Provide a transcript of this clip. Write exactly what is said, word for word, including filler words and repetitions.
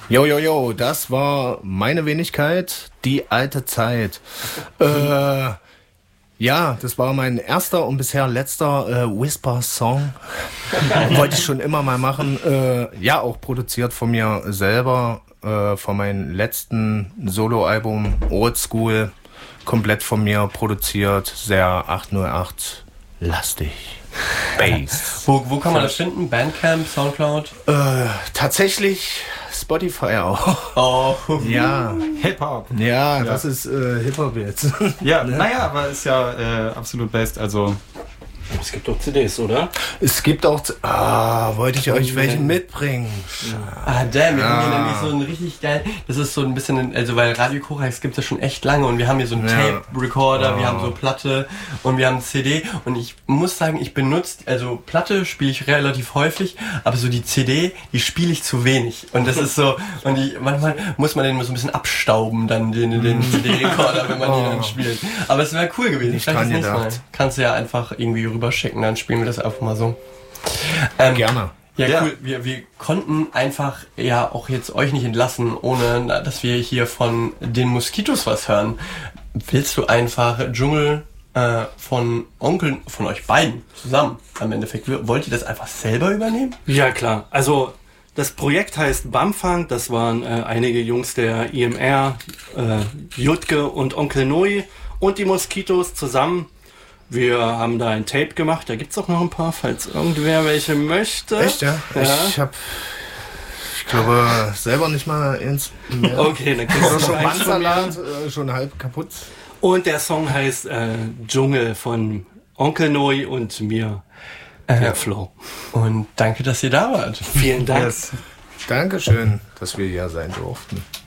Jo, jo, jo, das war meine Wenigkeit, die alte Zeit. äh, ja, das war mein erster und bisher letzter äh, Whisper-Song. Wollte ich schon immer mal machen. Äh, ja, auch produziert von mir selber, äh, von meinem letzten Soloalbum Old School. Komplett von mir produziert, sehr acht null acht lastig. Bass. Wo, wo kann man das finden? Bandcamp, Soundcloud? Äh, tatsächlich Spotify auch. Oh. Ja. Hip-Hop. Ja, ja, das ist äh, Hip-Hop jetzt. Ja, ne? Naja, aber ist ja äh, absolut best, also... Es gibt auch C Ds, oder? Es gibt auch... Ah, wollte ich euch welche mitbringen. Ah, damn, wir ja. haben hier nämlich so ein richtig geil... Das ist so ein bisschen... Also, weil Radio Korax gibt es ja schon echt lange und wir haben hier so einen ja. Tape-Recorder, oh. wir haben so Platte und wir haben C D und ich muss sagen, ich benutze... Also, Platte spiele ich relativ häufig, aber so die C D, die spiele ich zu wenig. Und das ist so... Und die, manchmal muss man den so ein bisschen abstauben, dann den, den C D-Recorder, wenn man oh. den dann spielt. Aber es wäre cool gewesen. Nicht dran gedacht. Mal. Kannst du ja einfach irgendwie rüberschicken, dann spielen wir das einfach mal so. Ähm, Gerne. Ja, ja, cool. Wir, wir konnten einfach ja auch jetzt euch nicht entlassen, ohne dass wir hier von den Moskitos was hören. Willst du einfach Dschungel äh, von Onkel, von euch beiden zusammen am Endeffekt, wollt ihr das einfach selber übernehmen? Ja, klar. Also das Projekt heißt Bamfunk, das waren äh, einige Jungs der I M R, äh, Jutke und Onkel Noi und die Moskitos zusammen. Wir haben da ein Tape gemacht, da gibt's auch noch ein paar, falls irgendwer welche möchte. Echt, ja? ja. Ich hab, ich glaube, selber nicht mal ins... Mehr. Okay, dann kriegst du schon Bandsalat, äh, schon halb kaputt. Und der Song heißt äh, Dschungel von Onkel Noi und mir, äh, der Flo. Und danke, dass ihr da wart. Vielen Dank. Yes. Dankeschön, dass wir hier sein durften.